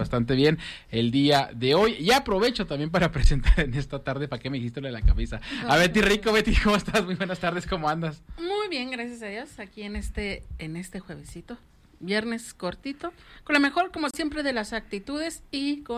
bastante bien el día de hoy. Y aprovecho también para presentar en esta tarde, ¿para qué me dijiste lo de la camisa? A Betty Rico. Betty, ¿cómo estás? Muy buenas tardes, ¿cómo andas? Muy bien, gracias a Dios, aquí en este juevesito, viernes cortito, con lo mejor, como siempre, de las actitudes y con